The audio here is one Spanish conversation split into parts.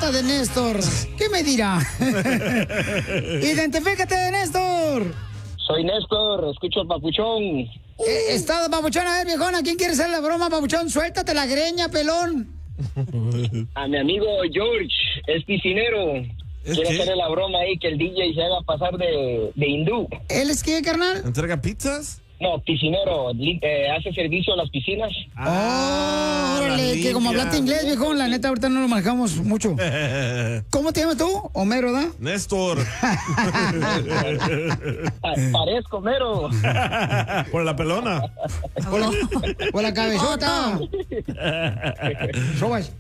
esposa de Néstor. ¿Qué me dirá? Identifícate, Néstor. Soy Néstor, escucho el papuchón. Estado papuchón, a ver, viejona, ¿quién quiere hacer la broma, papuchón? Suéltate la greña, pelón. A mi amigo George, es piscinero. Quiere hacerle la broma ahí que el DJ se haga pasar de hindú. ¿Él es qué, carnal? ¿Entrega pizzas? No, piscinero, hace servicio a las piscinas. Órale, que como hablaste inglés, viejo, la neta ahorita no lo manejamos mucho. ¿Cómo te llamas tú? Homero, ¿verdad? Néstor. Parezco Homero. Por la pelona. Por la cabezota. Sobas.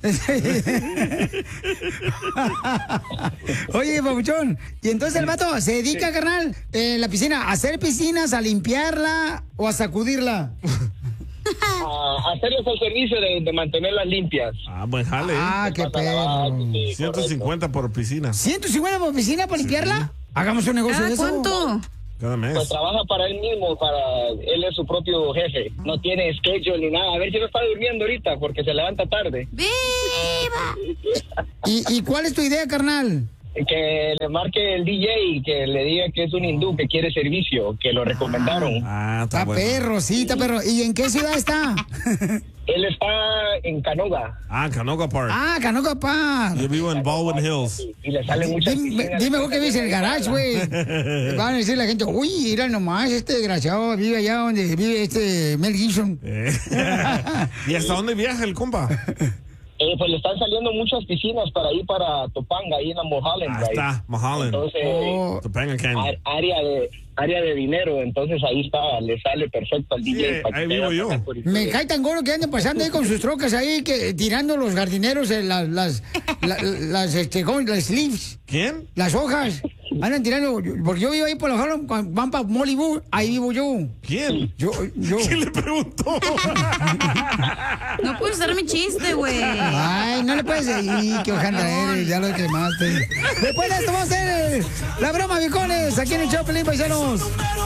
Oye, papuchón, y entonces el vato se dedica, carnal, en la piscina, a hacer piscinas, a limpiarla o a sacudirla. A hacerles el servicio de mantenerlas limpias. Buen jale. Qué perro. 150 por piscina. ¿150 por piscina para limpiarla? Hagamos un negocio de eso. ¿Cuánto? Cada mes. Pues trabaja para él mismo, él es su propio jefe. No tiene schedule ni nada. A ver si no está durmiendo ahorita porque se levanta tarde. ¡Viva! ¿Y cuál es tu idea, carnal? Que le marque el DJ y que le diga que es un hindú que quiere servicio, que lo recomendaron. Está bueno. Perro, sí, está perro. ¿Y en qué ciudad está? Él está en Canoga. Canoga Park. Canoga Park. Yo vivo en Baldwin Hills. Y le sale muchas Dime vos que vives en el garage, güey. Van a decir la gente, uy, mira nomás, este desgraciado vive allá donde vive Mel Gibson. ¿Y hasta dónde viaja el compa? Pues le están saliendo muchas piscinas para ir para Topanga, ahí en la Mulholland. Está, Mulholland. Entonces, Topanga Canyon. área de dinero, entonces ahí está, le sale perfecto al DJ. Ahí vivo yo. Me cae tan gordo que anden pasando ahí con sus trocas ahí, tirando los jardineros las sleeves. ¿Quién? Las hojas. Andan tirando, porque yo vivo ahí por la Harlem, van para Malibu, ahí vivo yo. ¿Quién? Yo. ¿Quién le preguntó? No puedes usar mi chiste, güey. Ay, no le puedes decir, qué hojandra eres, ya lo quemaste. Después de esto vamos a hacer la broma, viejones, aquí en el show, Pelín Paisanos.